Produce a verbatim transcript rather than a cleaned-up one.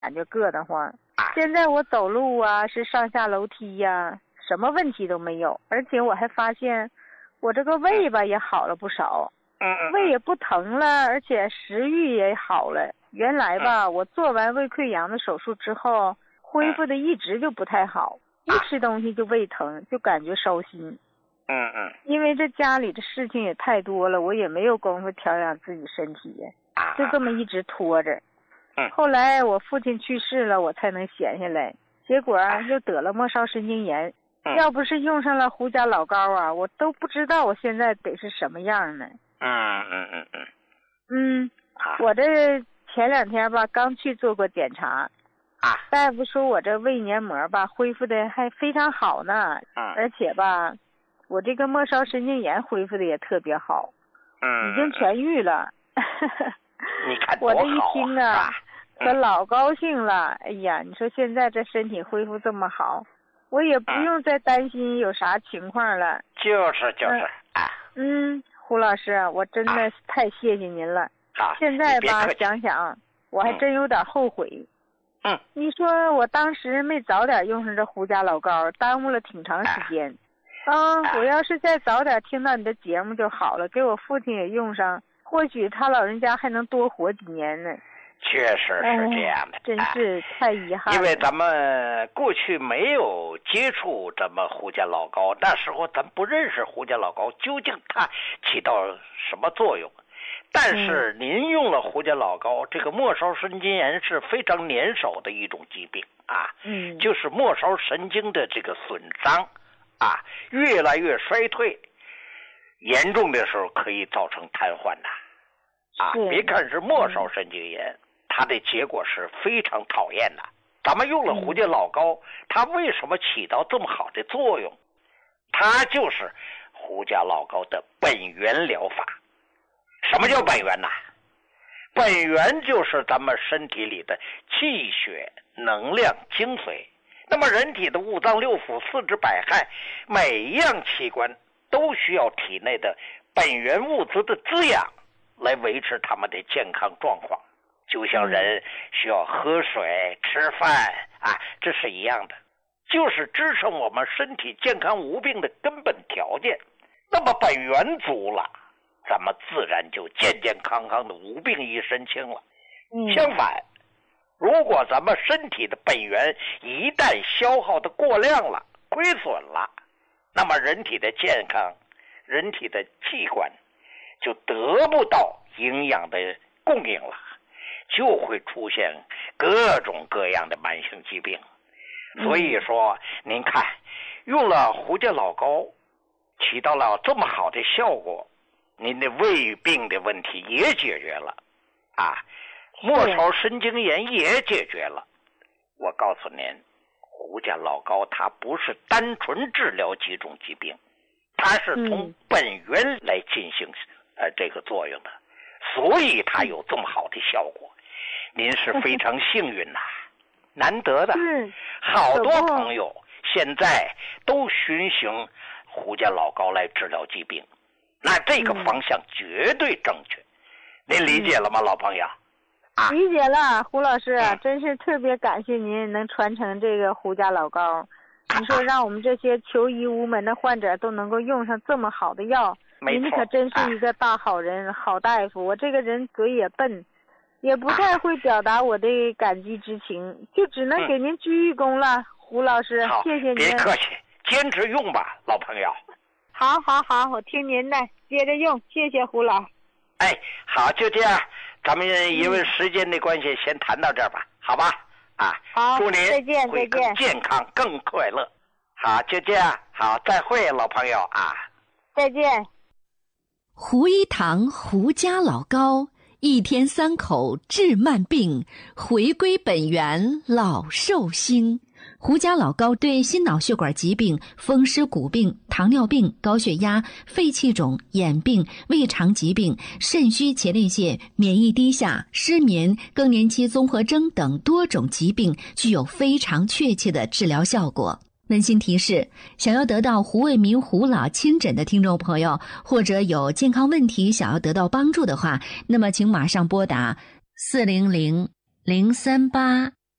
感觉硌得慌。现在我走路啊，是上下楼梯呀、啊，什么问题都没有，而且我还发现我这个胃吧也好了不少，胃也不疼了，而且食欲也好了。原来吧，我做完胃溃疡的手术之后，恢复的一直就不太好，一吃东西就胃疼，就感觉烧心。 嗯嗯， 因为这家里的事情也太多了，我也没有功夫调养自己身体，就这么一直拖着。后来我父亲去世了，我才能闲下来，结果又得了末梢神经炎。要不是用上了胡家老膏啊，我都不知道我现在得是什么样呢。 嗯嗯嗯嗯嗯，我这前两天吧刚去做过检查， 啊， 大夫说我这胃黏膜吧恢复的还非常好呢， 嗯， 而且吧我这个末梢神经炎恢复的也特别好， 嗯， 已经痊愈了。 你看多好啊！ 我这一听啊，可老高兴了。哎呀，你说现在这身体恢复这么好，我也不用再担心有啥情况了。 就是就是啊。 嗯，胡老师，我真的太谢谢您了。 好， 现在吧，想想我还真有点后悔。 嗯， 你说我当时没早点用上这胡家老膏，耽误了挺长时间。啊，我要是再早点听到你的节目就好了，给我父亲也用上，或许他老人家还能多活几年呢。 确实是这样的， 哎、真是太遗憾了。 因为咱们过去没有接触咱们胡家老膏，那时候咱不认识胡家老膏究竟它起到什么作用。但是您用了胡家老膏，这个末梢神经炎是非常年少的一种疾病啊， 嗯， 就是末梢神经的这个损伤啊，越来越衰退，严重的时候可以造成瘫痪的啊。别看是末梢神经炎，它的结果是非常讨厌的。咱们用了胡家老膏，它为什么起到这么好的作用？它就是胡家老膏的本源疗法。什么叫本源呢？本源就是咱们身体里的气血、能量、精髓。那么人体的五脏六腑、四肢百骸，每一样器官都需要体内的本源物质的滋养，来维持他们的健康状况。就像人需要喝水、吃饭啊，这是一样的，就是支撑我们身体健康无病的根本条件。那么本源足了，咱们自然就健健康康的无病一身轻了。 嗯、 相反，如果咱们身体的本源一旦消耗的过量了、亏损了，那么人体的健康、人体的器官就得不到营养的供应了，就会出现各种各样的慢性疾病。所以说，您看，用了胡家老膏，起到了这么好的效果，您的胃病的问题也解决了，啊，末梢神经炎也解决了。我告诉您，胡家老膏它不是单纯治疗几种疾病，它是从本源来进行、嗯、呃这个作用的，所以它有这么好的效果。您是非常幸运呐、啊，难得的。 嗯， 好多朋友现在都循行胡家老膏来治疗疾病，那这个方向绝对正确。嗯、您理解了吗，老朋友？啊， 理解了，胡老师、嗯，真是特别感谢您能传承这个胡家老膏。你说让我们这些求医无门的患者都能够用上这么好的药，您可真是一个大好人、啊、好大夫。我这个人嘴也笨，也不太会表达我的感激之情，就只能给您鞠一躬了、嗯、胡老师，谢谢您。 别客气，坚持用吧，老朋友。 好好好，我听您的，接着用，谢谢胡老。 哎，好，就这样，咱们因为时间的关系、嗯、先谈到这儿吧，好吧？啊， 好， 祝您再见， 会更健康更快乐。好，就这样，好，再会，老朋友啊， 再见。 胡一堂胡家老膏，一天三口治慢病，回归本源老寿星。胡家老膏对心脑血管疾病、风湿骨病、糖尿病、高血压、肺气肿、眼病、胃肠疾病、肾虚前列腺、免疫低下、失眠、更年期综合征等多种疾病具有非常确切的治疗效果。温馨提示，想要得到胡卫民胡老亲诊的听众朋友，或者有健康问题想要得到帮助的话，那么请马上拨打四零零零三八